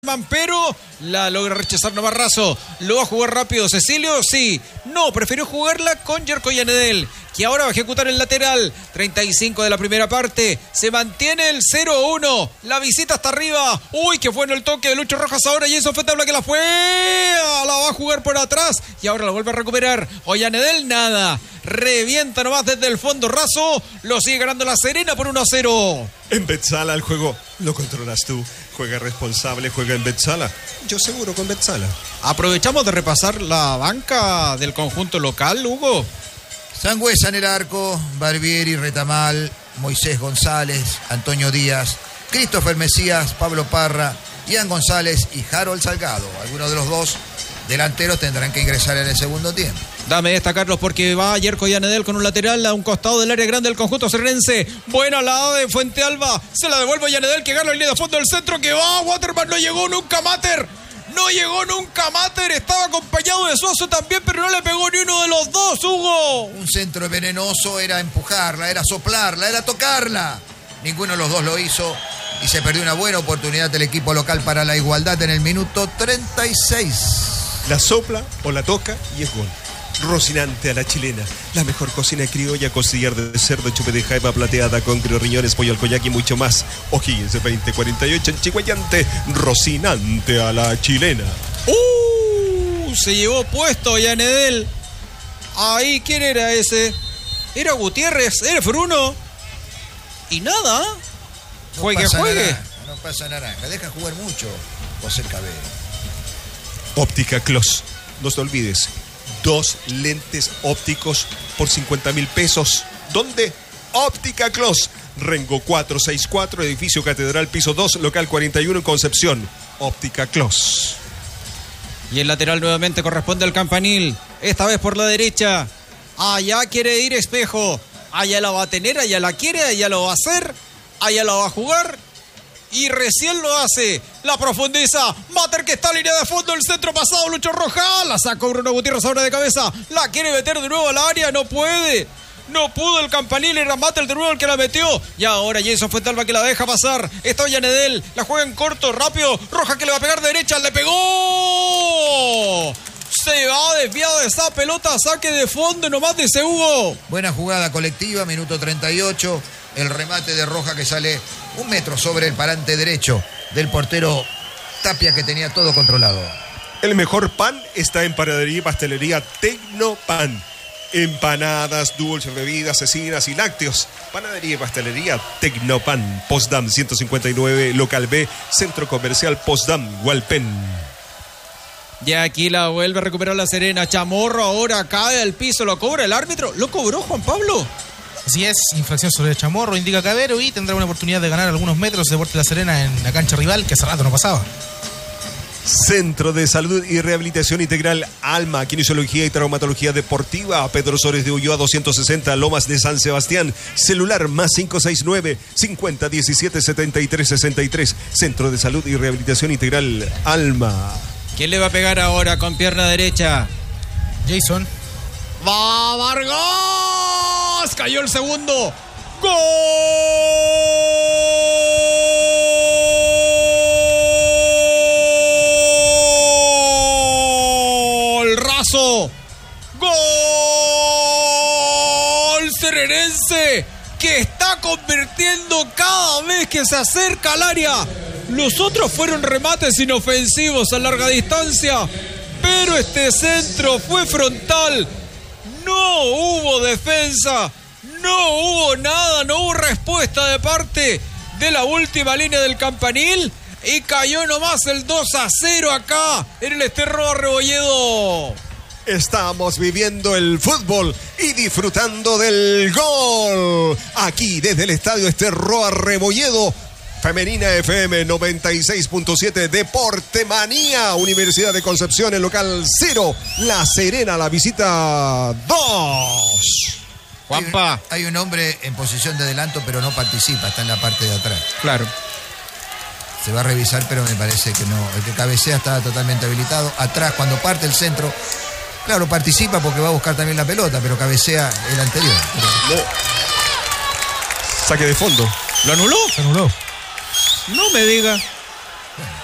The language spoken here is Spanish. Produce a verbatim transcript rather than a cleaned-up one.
pero la logra rechazar Navarrazo. ¿Lo va a jugar rápido Cecilio? Sí. No, prefirió jugarla con Jerko Yanedel, que ahora va a ejecutar el lateral. treinta y cinco de la primera parte. Se mantiene el cero uno. La visita hasta arriba. Uy, que fue en el toque de Lucho Rojas ahora. Jason Fetabla que la fue. La va a jugar por atrás. Y ahora la vuelve a recuperar. O Yanedel, nada. Revienta nomás desde el fondo raso. Lo sigue ganando la Serena por uno a cero. En Betzala el juego lo controlas tú. Juega responsable, juega en Betzala. Yo seguro con Betzala. Aprovechamos de repasar la banca del conjunto local, Hugo. Sangüesa en el arco, Barbieri, Retamal, Moisés González, Antonio Díaz, Christopher Mesías, Pablo Parra, Ian González y Harold Salgado. Algunos de los dos delanteros tendrán que ingresar en el segundo tiempo. Dame esta, Carlos, porque va Jerko Yanedel con un lateral a un costado del área grande del conjunto serenense. Buena la de Fuente Alba. Se la devuelve a Yanedel, que gana la línea de fondo del centro, que va. Waterman no llegó nunca, Mater. No llegó nunca, Mater. Estaba acompañado de Suazo también, pero no le pegó ni uno de los dos, Hugo. Un centro venenoso era empujarla, era soplarla, era tocarla. Ninguno de los dos lo hizo y se perdió una buena oportunidad del equipo local para la igualdad en el minuto treinta y seis. La sopla o la toca y es gol. Rocinante a la chilena, la mejor cocina criolla, costillar de cerdo, chupe de jaiba plateada con riñones, pollo al coñac y mucho más. O'Higgins veinte cuarenta y ocho en Chihuayante. Rocinante a la chilena. Uh, se llevó puesto Yanedel. Ahí, ¿quién era ese? Era Gutiérrez, era Fruno. Y nada, no juegue, juegue. Naranja, no pasa naranja, deja jugar mucho José Cabello. Óptica Clos, no te olvides. Dos lentes ópticos por cincuenta mil pesos. ¿Dónde? Óptica Clos. Rengo cuatrocientos sesenta y cuatro, edificio Catedral, piso dos, local cuarenta y uno en Concepción. Óptica Clos. Y el lateral nuevamente corresponde al Campanil. Esta vez por la derecha. Allá quiere ir Espejo. Allá la va a tener, allá la quiere, allá lo va a hacer. Allá la va a jugar. Y recién lo hace. La profundiza. Mater, que está en línea de fondo. El centro pasado. Lucho Rojas. La sacó Bruno Gutiérrez ahora de cabeza. La quiere meter de nuevo al área. No puede. No pudo el Campanil. Era Mater de nuevo el que la metió. Y ahora Jason Fuentalba que la deja pasar. Está Yanedel. La juega en corto. Rápido. Rojas que le va a pegar de derecha. Le pegó. Se va desviado de esa pelota. Saque de fondo nomás, dice Hugo. Buena jugada colectiva. Minuto treinta y ocho. El remate de Roja que sale un metro sobre el parante derecho del portero Tapia, que tenía todo controlado. El mejor pan está en Panadería y Pastelería Tecnopan. Empanadas, dulces, bebidas, cecinas y lácteos. Panadería y Pastelería Tecnopan. Postdam ciento cincuenta y nueve, Local B, Centro Comercial Postdam, Hualpén. Y aquí la vuelve a recuperar la Serena. Chamorro ahora cae al piso. ¿Lo cobra el árbitro? ¿Lo cobró Juan Pablo? Así es, infracción sobre el Chamorro, indica Cabero, y tendrá una oportunidad de ganar algunos metros de Deportes La Serena en la cancha rival, que hace rato no pasaba. Centro de Salud y Rehabilitación Integral Alma, Kinesiología y Traumatología Deportiva, Pedro Sores de Ulloa doscientos sesenta, Lomas de San Sebastián. Celular más cinco seis nueve, cincuenta diecisiete setenta y tres sesenta y tres. Centro de Salud y Rehabilitación Integral Alma. ¿Quién le va a pegar ahora con pierna derecha? Jason. ¡Va Vargas! Cayó el segundo. ¡Gol! ¡Raso! ¡Gol! Serenense, que está convirtiendo cada vez que se acerca al área. Los otros fueron remates inofensivos a larga distancia, pero este centro fue frontal. No hubo defensa, no hubo nada, no hubo respuesta de parte de la última línea del Campanil y cayó nomás el dos a cero acá en el Esterroa Rebolledo. Estamos viviendo el fútbol y disfrutando del gol. Aquí desde el estadio Esterroa Rebolledo. Femenina F M noventa y seis punto siete, Deporte Manía, Universidad de Concepción, el local cero, La Serena, la visita dos. Juanpa. Hay un, hay un hombre en posición de adelanto, pero no participa, está en la parte de atrás. Claro. Se va a revisar, pero me parece que no. El que cabecea está totalmente habilitado. Atrás, cuando parte el centro, claro, participa porque va a buscar también la pelota, pero cabecea el anterior. Pero... No. Saque de fondo. ¿Lo anuló? Se anuló. No me diga.